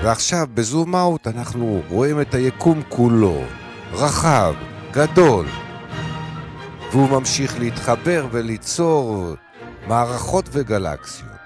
ועכשיו בזום אאוט אנחנו רואים את היקום כולו, רחב, גדול, והוא ממשיך להתחבר וליצור מערכות וגלקסיות.